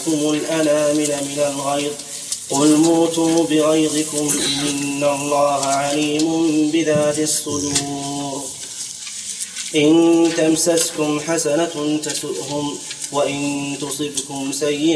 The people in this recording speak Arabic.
عليكم الأنامل من الغيظ قل موتوا بغيظكم إن الله عليم بذات الصدور إن تمسسكم حسنة تسؤهم وإن تصبكم سيئة